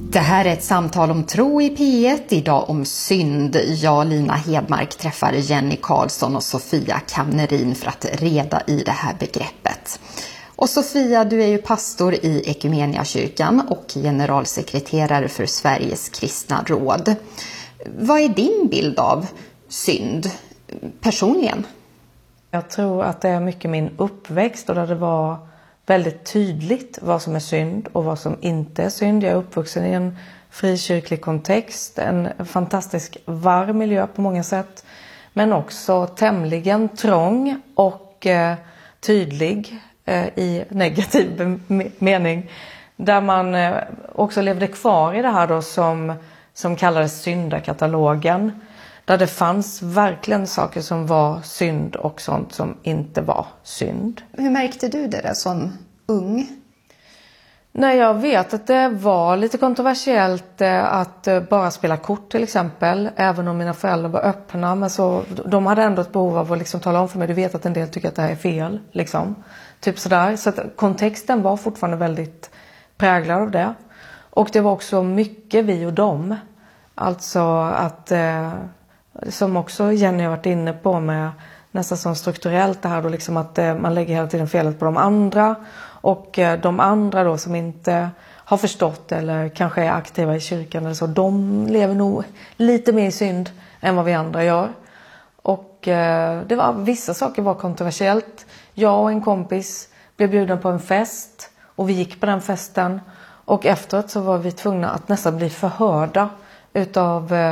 Det här är ett samtal om tro i P1, idag om synd. Jag, Lina Hedmark, träffar Jenny Karlsson och Sofia Kamnerin för att reda i det här begreppet. Och Sofia, du är ju pastor i Equmeniakyrkan och generalsekreterare för Sveriges kristna råd. Vad är din bild av synd personligen? Jag tror att det är mycket min uppväxt och där det var väldigt tydligt vad som är synd och vad som inte är synd. Jag är uppvuxen i en frikyrklig kontext, en fantastisk varm miljö på många sätt, men också tämligen trång och tydlig i negativ mening, där man också levde kvar i det här då som kallades syndakatalogen, där det fanns verkligen saker som var synd och sånt som inte var synd. Hur märkte du det där som ung? Nej, jag vet att det var lite kontroversiellt att bara spela kort till exempel. Även om mina föräldrar var öppna. Men så, de hade ändå ett behov av att liksom tala om för mig. Du vet att en del tycker att det här är fel. Liksom. Typ sådär. Så att kontexten var fortfarande väldigt präglad av det. Och det var också mycket vi och dem. Alltså att, som också Jenny har varit inne på med nästan som strukturellt det här då, liksom att man lägger hela tiden felet på de andra. Och de andra då som inte har förstått eller kanske är aktiva i kyrkan eller så, de lever nog lite mer i synd än vad vi andra gör. Och det var, vissa saker var kontroversiellt. Jag och en kompis blev bjuden på en fest och vi gick på den festen. Och efteråt så var vi tvungna att nästan bli förhörda utav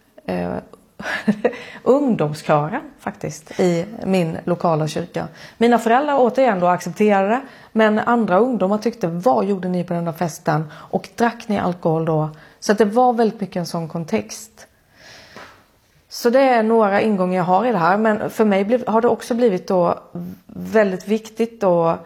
ungdomskören faktiskt i min lokala kyrka. Mina föräldrar återigen då accepterade, men andra ungdomar tyckte, vad gjorde ni på den där festen och drack ni alkohol då? Så att det var väldigt mycket en sån kontext. Så det är några ingångar jag har i det här, men för mig har det också blivit då väldigt viktigt att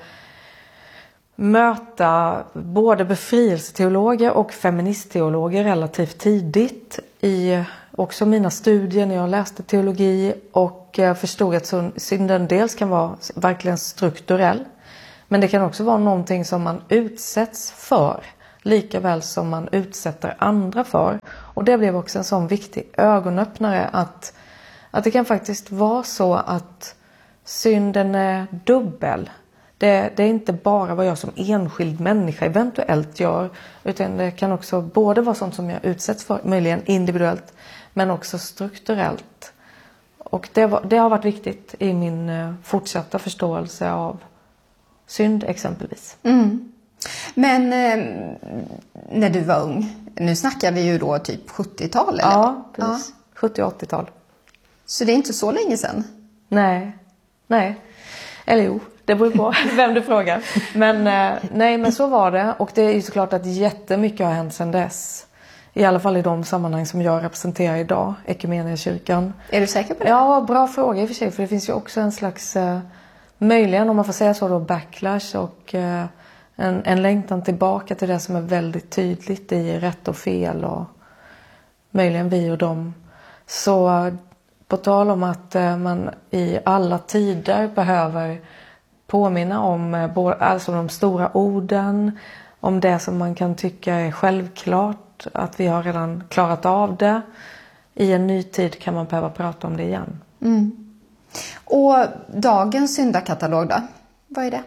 möta både befrielseteologer och feministteologer relativt tidigt i också mina studier när jag läste teologi, och förstod att synden dels kan vara verkligen strukturell, men det kan också vara någonting som man utsätts för lika väl som man utsätter andra för. Och det blev också en sån viktig ögonöppnare att det kan faktiskt vara så att synden är dubbel. Det är inte bara vad jag som enskild människa eventuellt gör, utan det kan också både vara sånt som jag utsätts för, möjligen individuellt, men också strukturellt. Och det har varit viktigt i min fortsatta förståelse av synd exempelvis. Mm. Men när du var ung, nu snackar vi ju då typ 70-tal eller? Ja, precis. Ja. 70- och 80-tal. Så det är inte så länge sedan? Nej. Eller jo, det beror på vem du frågar. Men nej, men så var det. Och det är ju såklart att jättemycket har hänt sedan dess. I alla fall i de sammanhang som jag representerar idag, Equmeniakyrkan. Är du säker på det? Ja, bra fråga i och för sig. För det finns ju också en slags, möjligen om man får säga så då, backlash och en längtan tillbaka till det som är väldigt tydligt i rätt och fel och möjligen vi och dem. Så på tal om att man i alla tider behöver påminna om alltså de stora orden, om det som man kan tycka är självklart, att vi har redan klarat av det. I en ny tid kan man behöva prata om det igen. Mm. Och dagens syndakatalog då? Vad är det?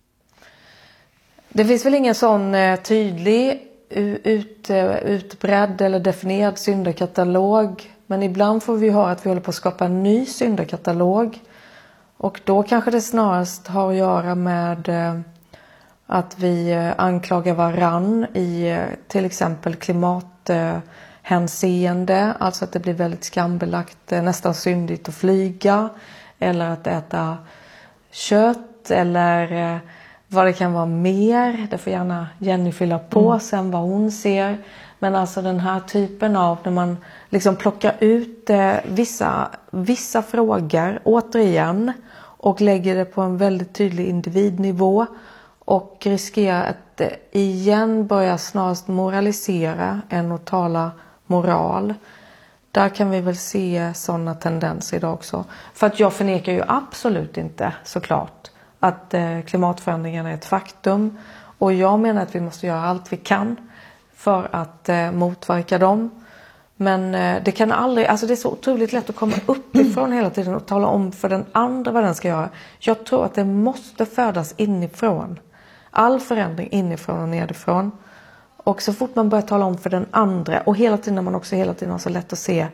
Det finns väl ingen sån tydlig, utbredd eller definierad syndakatalog. Men ibland får vi höra att vi håller på att skapa en ny syndakatalog. Och då kanske det snarast har att göra med att vi anklagar varann i till exempel klimathänseende. Alltså att det blir väldigt skambelagt, nästan syndigt att flyga. Eller att äta kött eller vad det kan vara mer. Det får gärna Jenny fylla på sen vad hon ser. Men alltså den här typen av när man liksom plockar ut vissa frågor återigen och lägger det på en väldigt tydlig individnivå och riskerar att igen börja snarast moralisera än att tala moral. Där kan vi väl se sådana tendenser idag också. För att jag förnekar ju absolut inte såklart att klimatförändringarna är ett faktum. Och jag menar att vi måste göra allt vi kan för att motverka dem. Men det kan aldrig, alltså det är så otroligt lätt att komma uppifrån hela tiden och tala om för den andra vad den ska göra. Jag tror att det måste födas inifrån. All förändring inifrån och nedifrån. Och så fort man börjar tala om för den andra, och hela tiden när man också hela tiden har så lätt att se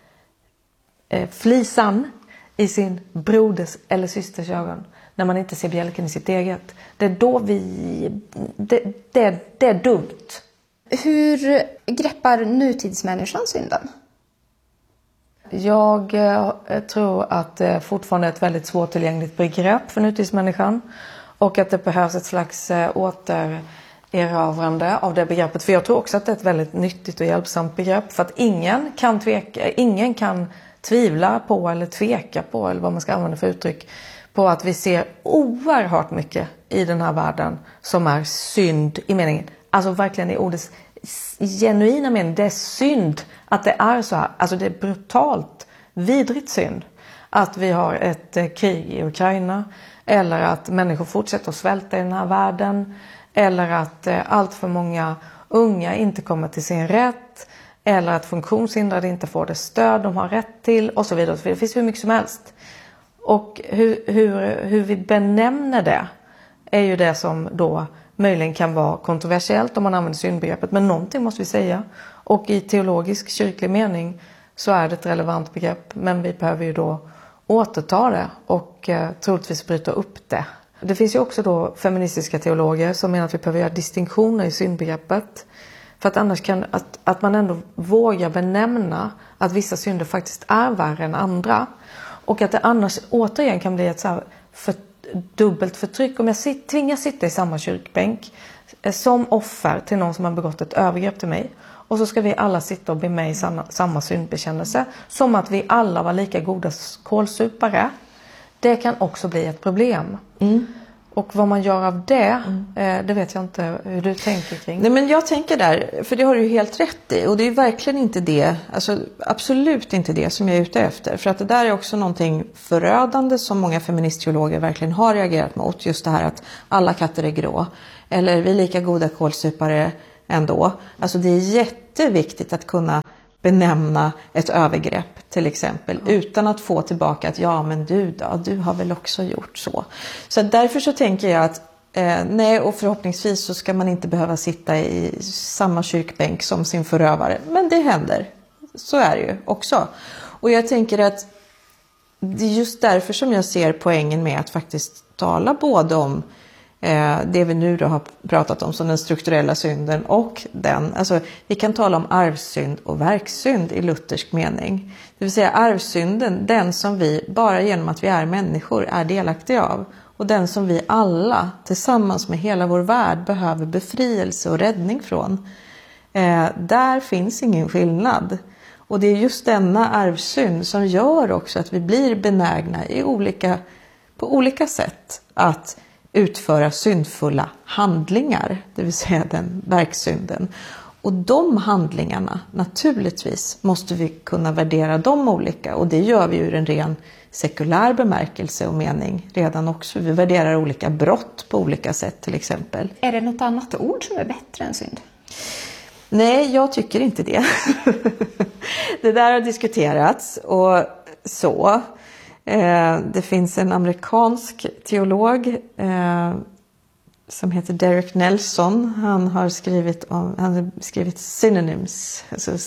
flisan i sin broders eller systers ögon, när man inte ser bjälken i sitt eget. Det är då det är dumt. Hur greppar nutidsmänniskan synden? Jag tror att det fortfarande är ett väldigt svårtillgängligt begrepp för nutidsmänniskan. Och att det behövs ett slags återerövrande av det begreppet. För jag tror också att det är ett väldigt nyttigt och hjälpsamt begrepp. För att ingen kan tvivla på eller tveka på, eller vad man ska använda för uttryck, på att vi ser oerhört mycket i den här världen som är synd i meningen. Alltså verkligen i ordets genuina mening. Det är synd att det är så här. Alltså det är brutalt, vidrigt synd att vi har ett krig i Ukraina. Eller att människor fortsätter att svälta i den här världen. Eller att allt för många unga inte kommer till sin rätt. Eller att funktionshindrade inte får det stöd de har rätt till. Och så vidare. Det finns hur mycket som helst. Och hur vi benämner det är ju det som då möjligen kan vara kontroversiellt om man använder syndbegreppet. Men någonting måste vi säga. Och i teologisk kyrklig mening så är det ett relevant begrepp. Men vi behöver ju då återta det och troligtvis bryta upp det. Det finns ju också då feministiska teologer som menar att vi behöver göra distinktioner i syndbegreppet. För att annars kan att man ändå vågar benämna att vissa synder faktiskt är värre än andra. Och att det annars återigen kan bli ett så här dubbelt förtryck. Om jag tvingas sitta i samma kyrkbänk som offer till någon som har begått ett övergrepp till mig. Och så ska vi alla sitta och bli med i samma syndbekännelse. Som att vi alla var lika goda kålsupare. Det kan också bli ett problem. Mm. Och vad man gör av det, det vet jag inte hur du tänker kring. Nej, men jag tänker där, för det har du ju helt rätt i. Och det är verkligen inte det, alltså absolut inte det som jag är ute efter. För att det där är också någonting förödande som många feministteologer verkligen har reagerat mot. Just det här att alla katter är grå. Eller vi är lika goda kålsupare ändå. Alltså det är jätteviktigt att kunna benämna ett övergrepp till exempel. Utan att få tillbaka att ja men du då, du har väl också gjort så. Så därför så tänker jag att nej, och förhoppningsvis så ska man inte behöva sitta i samma kyrkbänk som sin förövare. Men det händer. Så är det ju också. Och jag tänker att det är just därför som jag ser poängen med att faktiskt tala både om det vi nu då har pratat om som den strukturella synden och den. Alltså vi kan tala om arvsynd och verksynd i luthersk mening. Det vill säga arvsynden, den som vi bara genom att vi är människor är delaktiga av. Och den som vi alla tillsammans med hela vår värld behöver befrielse och räddning från. Där finns ingen skillnad. Och det är just denna arvsynd som gör också att vi blir benägna på olika sätt att utföra syndfulla handlingar, det vill säga den verksynden. Och de handlingarna, naturligtvis måste vi kunna värdera dem olika. Och det gör vi ur en ren sekulär bemärkelse och mening redan också. Vi värderar olika brott på olika sätt till exempel. Är det något annat ord som är bättre än synd? Nej, jag tycker inte det. Det där har diskuterats och så. Det finns en amerikansk teolog som heter Derek Nelson. Han har skrivit synonyms.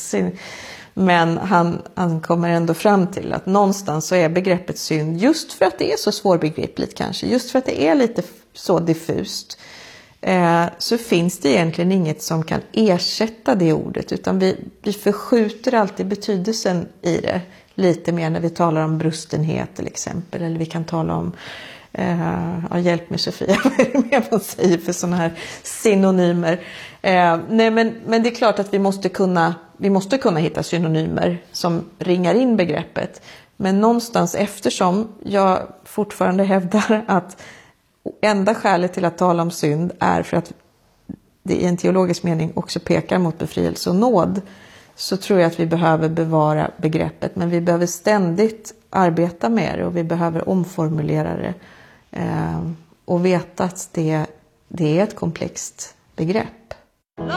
Men han kommer ändå fram till att någonstans så är begreppet synd, just för att det är så svårbegripligt kanske, just för att det är lite så diffust, så finns det egentligen inget som kan ersätta det ordet, utan vi förskjuter alltid betydelsen i det lite mer när vi talar om brustenhet till exempel, eller vi kan tala om hjälp med Sofia, vad är det mer man säger för sådana här synonymer? Nej, men det är klart att vi måste kunna hitta synonymer som ringar in begreppet. Men någonstans, eftersom jag fortfarande hävdar att enda skälet till att tala om synd är för att det i en teologisk mening också pekar mot befrielse och nåd, så tror jag att vi behöver bevara begreppet. Men vi behöver ständigt arbeta med det och vi behöver omformulera det. Och veta att det är ett komplext begrepp.